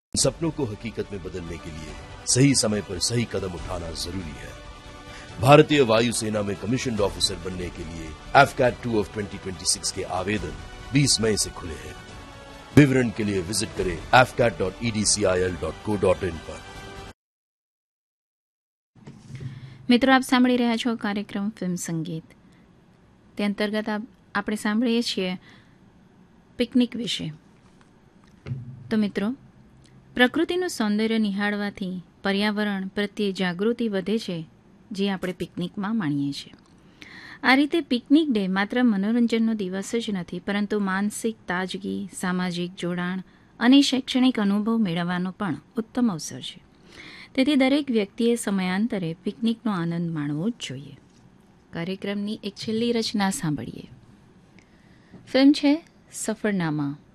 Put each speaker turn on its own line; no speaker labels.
सपनों को हकीकत में बदलने के लिए सही समय पर सही कदम उठाना जरूरी है। भारतीय वायुसेना में कमीशन्ड ऑफिसर बनने के लिए AFCAT 2 ऑफ 2026 के आवेदन 20 मई से खुले हैं। विवरण के लिए विजिट करें afcat.edcil.co.in पर।
મિત્રો, આપ સાંભળી રહ્યા છો કાર્યક્રમ ફિલ્મ સંગીત. તે અંતર્ગત આપણે સાંભળીએ છીએ પિકનિક વિશે. તો મિત્રો, પ્રકૃતિનું સૌંદર્ય નિહાળવાથી પર્યાવરણ પ્રત્યે જાગૃતિ વધે છે, જે આપણે પિકનિકમાં માણીએ છીએ. આ રીતે પિકનિક ડે માત્ર મનોરંજનનો દિવસ જ નથી, પરંતુ માનસિક તાજગી, સામાજિક જોડાણ અને શૈક્ષણિક અનુભવ મેળવવાનો પણ ઉત્તમ અવસર છે. તેથી દરેક વ્યક્તિએ સમયાંતરે પિકનિકનો આનંદ માણવો જ જોઈએ. કાર્યક્રમની એક છેલ્લી રચના સાંભળીએ. ફિલ્મ છે સફરનામા.